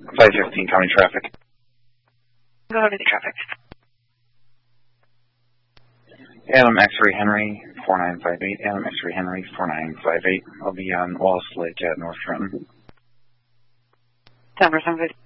515 county traffic. Go to the traffic. Adam X-Ray Henry 4958. Adam X-Ray Henry 4958. I'll be on Wallace Lake at North Trenton. 10%.